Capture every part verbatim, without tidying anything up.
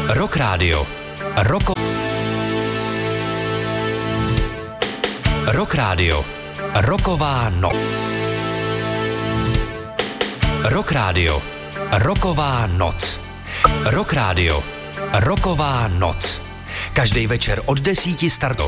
Rock Radio. Roko... Rock Radio. Roková no... Rock Radio. Roková noc. Rock Radio. Roková noc. Každý večer od desíti starto.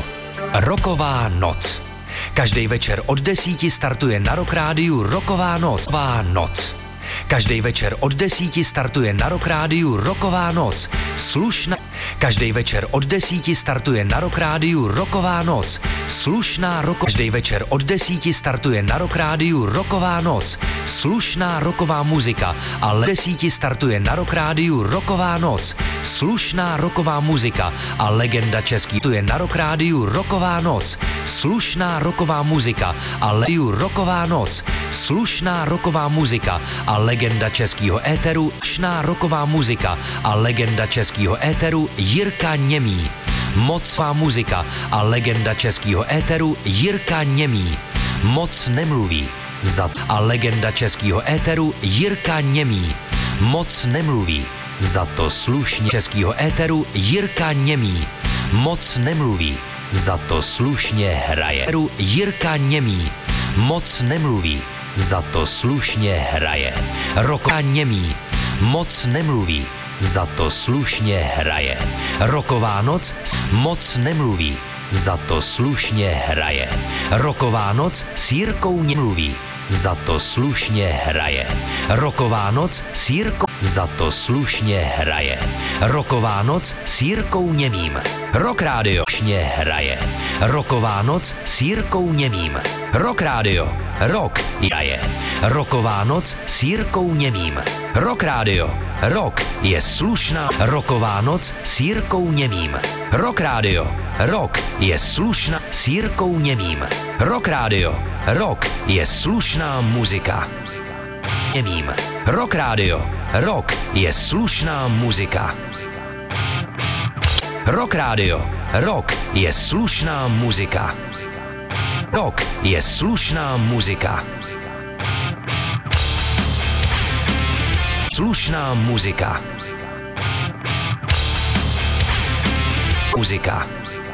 Roková noc. Každý večer od desíti startuje na Rock Rádiu Roková noc. Roková noc. Každý večer od desíti startuje na Rock Rádiu Roková noc. Slušná. Každý večer od desíti startuje na Rock Rádiu Roková noc. Slušná roko... Každý večer od desíti startuje na Rock Rádiu Roková noc. Slušná roková muzika. A le... desíti startuje na Rock Rádiu Roková noc. Slušná roková muzika. A legenda český. Tu je na Rock Rádiu Roková noc. Slušná roková muzika. A leju Roková noc. Slušná roková muzika. A legenda českého éteru. Slušná roková muzika. A legenda českého éteru. Jirka Němý. Mocná muzika a legenda českého éteru Jirka Němý. Moc nemluví. Za a legenda českého éteru Jirka Němý. Moc nemluví. Za to slušně českého éteru Jirka Němý. Moc nemluví. Za to slušně hraje. Jirka Němý. Moc nemluví. Za to slušně hraje. Roka Němý. Moc nemluví. Za to slušně hraje. Roková noc moc nemluví. Za to slušně hraje. Roková noc s Jirkou nemluví. Za to slušně hraje. Roková noc s Jirkou. Za to slušně hraje. Roková noc s Jirkou Němým. Rock Radio slušně hraje. Roková noc s Jirkou Němým. Rock Radio. Rock hraje. Roková noc s Jirkou Němým. Rock Radio. Rock je slušná. Roková noc s Jirkou Němým. Rock Radio. Rock je slušná s Jirkou Němým. Rock Radio. Rock je slušná muzika. Němým. Rock Radio. Rock je slušná muzika. Rock Radio. Rock je slušná muzika. Rock je slušná muzika. Slušná muzika. Muzika.